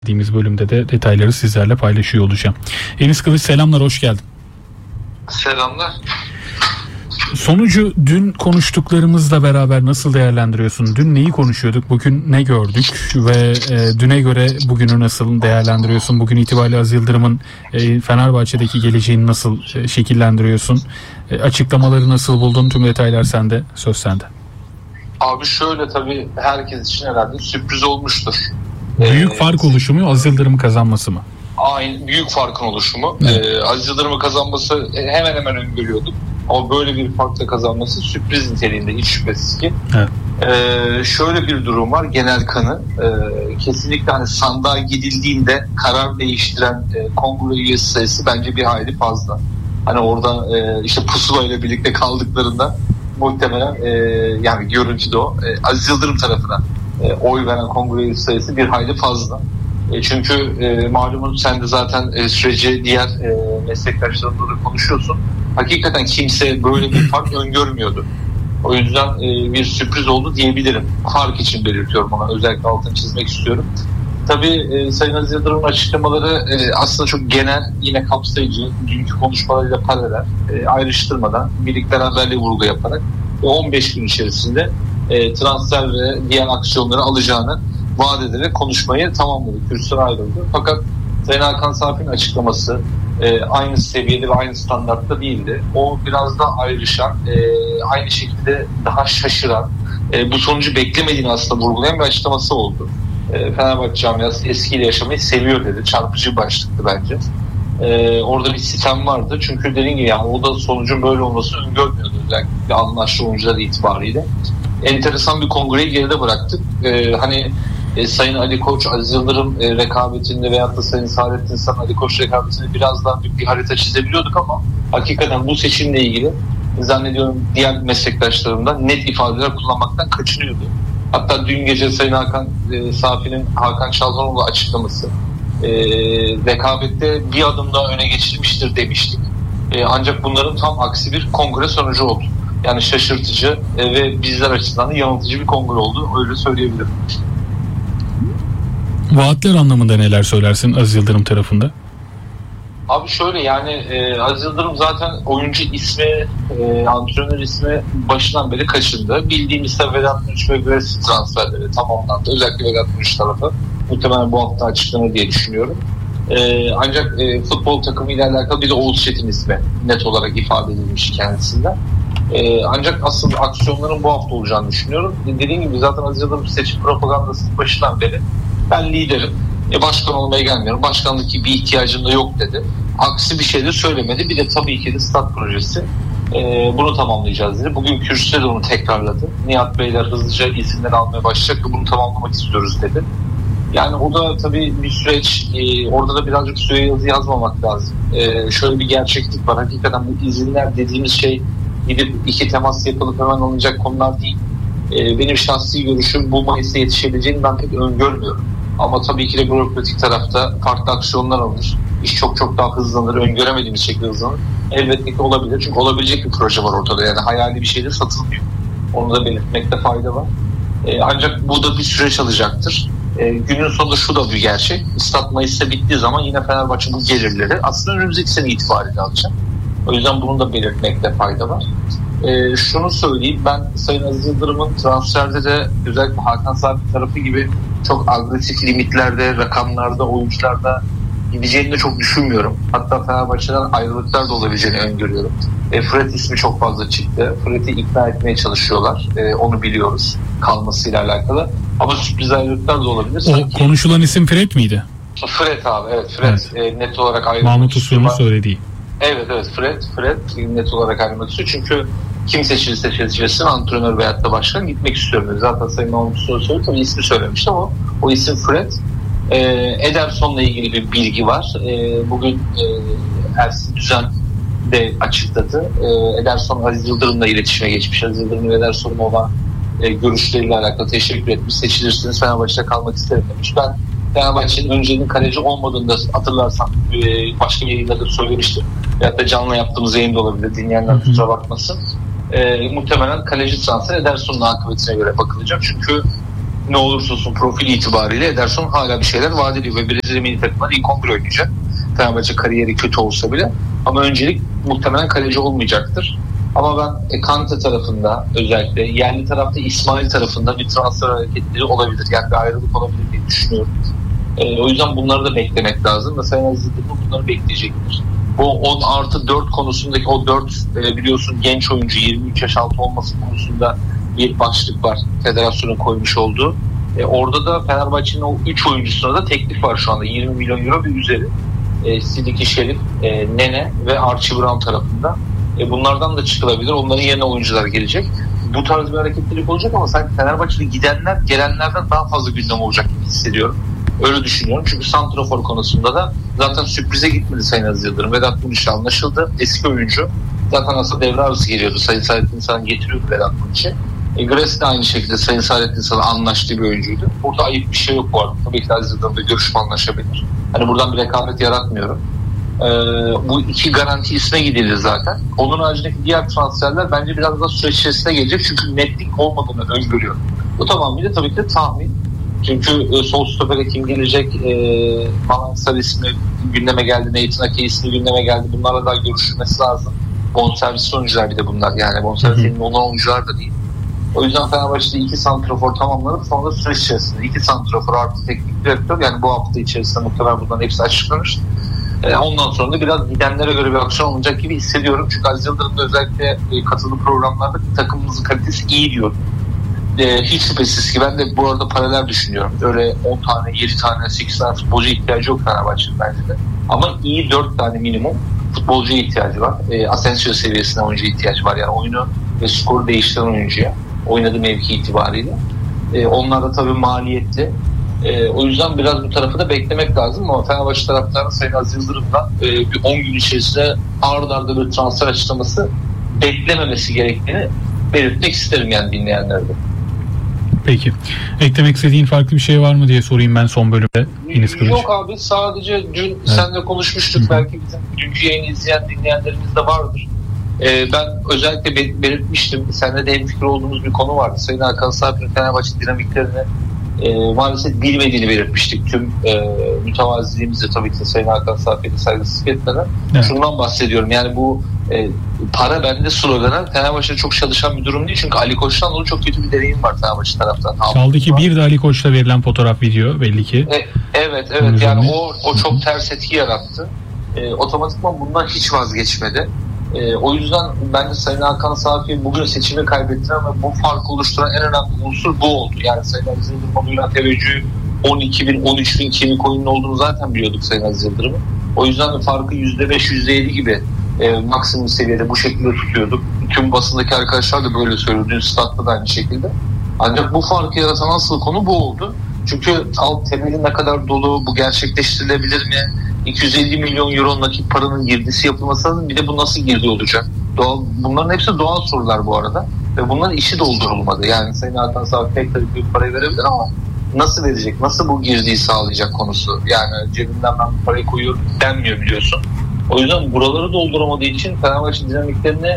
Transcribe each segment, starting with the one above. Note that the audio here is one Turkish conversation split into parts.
dediğimiz bölümde de detayları sizlerle paylaşıyor olacağım. Enis Kılıç, selamlar, hoş geldin. Selamlar. Sonucu dün konuştuklarımızla beraber nasıl değerlendiriyorsun? Dün neyi konuşuyorduk, bugün ne gördük ve düne göre bugünü nasıl değerlendiriyorsun? Bugün itibariyle Aziz Yıldırım'ın Fenerbahçe'deki geleceğini nasıl şekillendiriyorsun? Açıklamaları nasıl buldun? Tüm detaylar sende, söz sende. Abi şöyle, tabii herkes için herhalde sürpriz olmuştur. Büyük fark oluşumu, Aziz Yıldırım'ın kazanması mı? Aynı, büyük farkın oluşumu. Evet. Aziz Yıldırım'ın kazanması hemen hemen öngörüyorduk. Ama böyle bir farkla kazanması sürpriz niteliğinde, hiç şüphesiz ki. Evet. Şöyle bir durum var, genel kanı. Kesinlikle hani sandığa gidildiğinde karar değiştiren kongre üyesi sayısı bence bir hayli fazla. Hani orada işte pusula ile birlikte kaldıklarında muhtemelen yani görüntüde o Aziz Yıldırım tarafına oy veren kongre üyesi sayısı bir hayli fazla. Çünkü malumun sen de zaten süreci diğer meslektaşlarımla da konuşuyorsun. Hakikaten kimse böyle bir fark öngörmüyordu. O yüzden bir sürpriz oldu diyebilirim. Fark için belirtiyorum, ona özellikle altını çizmek istiyorum. Tabii Sayın Aziz Yıldırım'ın açıklamaları aslında çok genel, yine kapsayıcı, dünkü konuşmalarıyla paralel, ayrıştırmadan, birlikte haberle vurgu yaparak 15 gün içerisinde transfer ve diğer aksiyonları alacağını vaat ederek konuşmayı tamamladı. Kürsüden ayrıldı. Fakat Sayın Hakan Safi'nin açıklaması aynı seviyede ve aynı standartta değildi. O biraz daha ayrışan, aynı şekilde daha şaşıran, bu sonucu beklemediğini aslında vurgulayan bir açıklaması oldu. Fenerbahçe camiası eskiyle yaşamayı seviyor dedi. Çarpıcı başlıktı bence. Orada bir sistem vardı. Çünkü dediğim gibi yani o da sonucun böyle olmasını öngörmüyordu. Özellikle anlaştığı oyuncular itibariyle. Enteresan bir kongreyi geride bıraktık. Hani Sayın Ali Koç, Aziz Yıldırım rekabetinde veyahut da Sayın Saadettin Saran, Ali Koç rekabetinde biraz daha büyük bir harita çizebiliyorduk ama hakikaten bu seçimle ilgili zannediyorum diğer meslektaşlarımdan net ifadeler kullanmaktan kaçınıyordu. Hatta dün gece Sayın Hakan Safi'nin Hakan Çalhanoğlu açıklaması rekabette bir adım daha öne geçilmiştir demiştik. Ancak bunların tam aksi bir kongre sonucu oldu. Yani şaşırtıcı ve bizler açısından da yanıltıcı bir kongre oldu. Öyle söyleyebilirim. Vaatler anlamında neler söylersin Aziz Yıldırım tarafında? Abi şöyle, yani Aziz Yıldırım zaten oyuncu ismi, antrenör ismi başından beri kaçındı. Bildiğimiz ise Vedat Muriç ve Güreş transferleri tamamlandı. Özellikle Vedat Muriç tarafı. Muhtemelen bu hafta açıklanır diye düşünüyorum. Ancak futbol takımıyla alakalı bir de Oğuz Çetin ismi net olarak ifade edilmiş kendisinden. Ancak asıl aksiyonların bu hafta olacağını düşünüyorum. Dediğim gibi zaten Aziz Yıldırım seçim propagandası başından beri ben liderim, başkan olmaya gelmiyorum, başkanlık gibi bir ihtiyacım da yok dedi. Aksi bir şey de söylemedi. Bir de tabii ki de stat projesi, bunu tamamlayacağız dedi. Bugün kürsüde de onu tekrarladı. Nihat Beyler hızlıca isimleri almaya başlayacak ve bunu tamamlamak istiyoruz dedi. Yani o da tabii bir süreç, orada da birazcık süre yazı yazmamak lazım. Şöyle bir gerçeklik var. Hakikaten bu izinler dediğimiz şey gidip iki temas yapılıp hemen alınacak konular değil. Benim şahsi görüşüm bu Mayıs'ta yetişebileceğini ben pek öngörmüyorum. Ama tabii ki de bürokratik tarafta farklı aksiyonlar alınır. İş çok çok daha hızlanır, öngöremediğimiz şekilde hızlanır. Elbette ki olabilir. Çünkü olabilecek bir proje var ortada. Yani hayali bir şey de satılmıyor. Onu da belirtmekte fayda var. Ancak bu da bir süreç alacaktır. Günün sonunda şu da bir gerçek. Stat Mayıs'ta bittiği zaman yine Fenerbahçe bu gelirleri aslında önümüzdeki sene itibariyle alacak. O yüzden bunu da belirtmekte fayda var. Şunu söyleyeyim, ben Sayın Aziz Yıldırım'ın transferde de özellikle Hakan Safi tarafı gibi çok agresif limitlerde, rakamlarda, oyuncularda gideceğini de çok düşünmüyorum. Hatta Fenerbahçe'den ayrılıklar da olabileceğini öngörüyorum. Fred ismi çok fazla çıktı. Fred'i ikna etmeye çalışıyorlar. Onu biliyoruz kalmasıyla alakalı. Ama sürpriz ayrılıklar da olabilir. O konuşulan isim Fred miydi? Fred abi, evet Fred. Evet. Net olarak ayrılmak Mahmut Uslu'nun söylediği. Evet Fred net olarak ayrılmak istiyor. Çünkü kim seçilirse seçilsin antrenör veyahut da başkan gitmek istiyorum. Zaten Sayın Mahmut Uslu söyledi. Tabii ismi söylemişti ama o isim Fred. Ederson'la ilgili bir bilgi var. Bugün Ersin Düzen de açıkladı. Ederson Aziz Yıldırım'la iletişime geçmiş. Aziz Yıldırım ve Ederson'un olan görüşleriyle alakalı teşekkür etmiş. Seçilirsiniz Fenerbahçe'de kalmak isterim demiş. Ben Fenerbahçe'nin önceliğinin kaleci olmadığını da hatırlarsan başka bir yayında da söylemiştim. Veyahut da canlı yaptığımız yayında olabilir. Dinleyenler kusura bakmasın. Muhtemelen kaleci transfer Ederson'un akıbetine göre bakılacak. Çünkü ne olursa olsun profil itibariyle Ederson hala bir şeyler vaat ediyor ve Brezilya milli takımları ilk 11 oynayacak. Fenerbahçe kariyeri kötü olsa bile. Ama öncelik muhtemelen kaleci olmayacaktır. Ama ben Kante tarafında, özellikle yerli tarafta İsmail tarafında bir transfer hareketleri olabilir. Yani bir ayrılık olabilir diye düşünüyorum. O yüzden bunları da beklemek lazım. Mesela Aziz Yıldırım bunları bekleyecektir. Bu 10+4 konusundaki o 4 biliyorsun genç oyuncu 23 yaş altı olması konusunda bir başlık var. Federasyonun koymuş olduğu. Orada da Fenerbahçe'nin o 3 oyuncusuna da teklif var şu anda. 20 milyon euro bir üzeri. Sidiki Şerif, Nene ve Archie Brown tarafında. Bunlardan da çıkılabilir. Onların yerine oyuncular gelecek. Bu tarz bir hareketlilik olacak ama sanki Fenerbahçe'de gidenler gelenlerden daha fazla gündem olacak gibi hissediyorum. Öyle düşünüyorum. Çünkü santrafor konusunda da zaten sürprize gitmedi Sayın Aziz Yıldırım. Vedat Muriç'le anlaşıldı. Eski oyuncu. Zaten aslında devre arası geliyordu. Sayın Saadettin Saran getiriyordu Vedat Muriç'i. Gres de aynı şekilde Sayın Saadettin Saran'la anlaştığı bir oyuncuydu. Burada ayıp bir şey yok bu arada. Tabii ki Aziz Yıldırım'da görüşüp anlaşabilir. Hani buradan bir rekabet yaratmıyorum. Bu iki garanti isme gidildi zaten. Onun haricindeki diğer transferler bence biraz daha süreç içerisinde gelecek. Çünkü netlik olmadığını öngörüyorum. Bu tamamıyla tabii ki tahmin. Çünkü sol stopere kim gelecek? Malansar ismi gündeme geldi. Nathan Ake ismi gündeme geldi. Bunlarla daha görüşülmesi lazım. Bonservis oyuncular bir de bunlar. Yani bonservis olan oyuncular da değil. O yüzden Fenerbahçe'de 2 santrafor tamamlanıp sonra süreç içerisinde 2 santrafor artı teknik direktör, yani bu hafta içerisinde muhtemelen bunların hepsi açıklanır. Ondan sonra da biraz gidenlere göre bir aksiyon olacak gibi hissediyorum. Çünkü Aziz Yıldırım'da özellikle katıldığı programlarda takımımızın kalitesi iyi diyor. Hiç şüphesiz ki ben de bu arada paralel düşünüyorum. Öyle 10 tane, 7 tane, 8 tane futbolcu ihtiyacı yok Fenerbahçe'nin bence de. Ama iyi 4 tane minimum futbolcuya ihtiyacı var. Asensio seviyesinde oyuncuya ihtiyacı var. Yani oyunu ve skoru değiştiren oyuncuya. Oynadığı mevki itibariyle. Onlar da tabii maliyetli. O yüzden biraz bu tarafı da beklemek lazım ama Fenerbahçe taraftarı Sayın Aziz Yıldırım'dan bir 10 gün içerisinde arda bir transfer açıklaması beklememesi gerektiğini belirtmek isterim yani dinleyenlerde. Peki. Eklemek istediğin farklı bir şey var mı diye sorayım ben son bölümde. Yok abi, sadece dün seninle konuşmuştuk. Belki bizim dünkü yayını izleyen dinleyenlerimiz de vardır. Ben özellikle belirtmiştim. Seninle de hemfikir olduğumuz bir konu vardı. Sayın Hakan Safi'nin Fenerbahçe dinamiklerini maalesef bilmediğini belirtmiştik. Tüm mütevaziliğimizle tabii ki Sayın Hakan Safi'ye saygısızlık etmeden. Evet. Şundan bahsediyorum. Yani bu para bende sloganı Fenerbahçe'de çok çalışan bir durum değil. Çünkü Ali Koç'tan dolayı çok kötü bir deneyim var Fenerbahçe taraftan. Kaldı ki bir de Ali Koç'ta verilen fotoğraf video belli ki. Evet. Yani o çok ters etki yarattı. Otomatikman bundan hiç vazgeçmedi. O yüzden bence Sayın Hakan Safi bugün seçimi kaybettiren ve bu farkı oluşturan en önemli unsur bu oldu. Yani Sayın Aziz Yıldırım'a duyulan teveccühü 12.000, 13.000 kemik oyunun olduğunu zaten biliyorduk Sayın Aziz Yıldırım'ın. O yüzden de farkı %5, %7 gibi maksimum seviyede bu şekilde tutuyorduk. Tüm basındaki arkadaşlar da böyle söylüyor. Dün statta da aynı şekilde. Ancak bu farkı yaratan asıl konu bu oldu. Çünkü alt temeli ne kadar dolu, bu gerçekleştirilebilir mi? 250 milyon euro nakit paranın girdisi yapılması lazım. Bir de bu nasıl girdi olacak? Bunların hepsi doğal sorular bu arada. Ve bunların işi doldurulmadı. Yani Sayın Hakan Safi pek tabii büyük parayı verebilir ama nasıl verecek? Nasıl bu girdiği sağlayacak konusu? Yani cebimden ben bu parayı koyuyorum denmiyor biliyorsun. O yüzden buraları dolduramadığı için Fenerbahçe dinamiklerini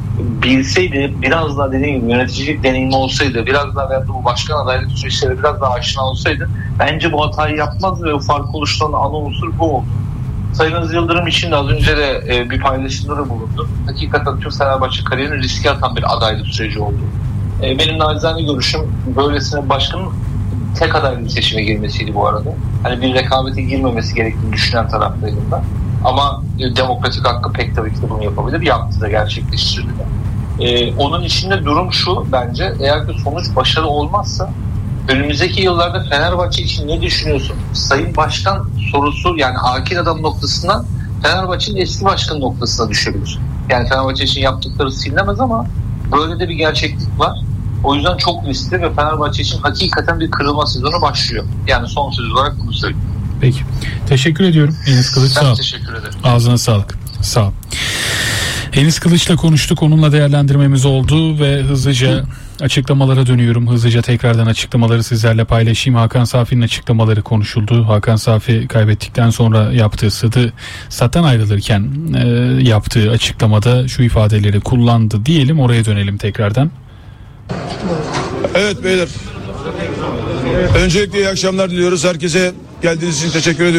bilseydi, biraz daha dediğim gibi yöneticilik deneyimi olsaydı, biraz daha veya bu başkan adaylık süreçleri biraz daha aşina olsaydı bence bu hatayı yapmazdı ve o farkı oluşturan ana unsur bu oldu. Sayın Aziz Yıldırım için de az önce de bir paylaşımda da bulundu. Hakikaten tüm Fenerbahçe kariyerini riske atan bir adaylık süreci oldu. Benim nacizane görüşüm böylesine başkanın tek adaylık seçime girmesiydi bu arada. Hani bir rekabete girmemesi gerektiğini düşünen taraftaydım ben. Ama demokratik hakkı pek tabii ki de bunu yapabilir. Yaptı da, gerçekleştirdi de. Onun içinde durum şu bence. Eğer ki sonuç başarılı olmazsa önümüzdeki yıllarda Fenerbahçe için ne düşünüyorsun? Sayın Başkan sorusu, yani akil adam noktasından Fenerbahçe'nin eski başkan noktasına düşebilir. Yani Fenerbahçe için yaptıkları silinemez ama böyle de bir gerçeklik var. O yüzden çok riskli ve Fenerbahçe için hakikaten bir kırılma sezonu başlıyor. Yani son söz olarak bunu söyleyeyim. Peki. Teşekkür ediyorum Enis Kılıç. Ben teşekkür ederim. Ağzına sağlık. Sağ ol. Enis Kılıç'la konuştuk. Onunla değerlendirmemiz oldu ve hızlıca açıklamalara dönüyorum. Hızlıca tekrardan açıklamaları sizlerle paylaşayım. Hakan Safi'nin açıklamaları konuşuldu. Hakan Safi kaybettikten sonra yaptığı sattan ayrılırken yaptığı açıklamada şu ifadeleri kullandı diyelim. Oraya dönelim tekrardan. Evet beyler. Öncelikle iyi akşamlar diliyoruz. Herkese geldiğiniz için teşekkür ediyorum.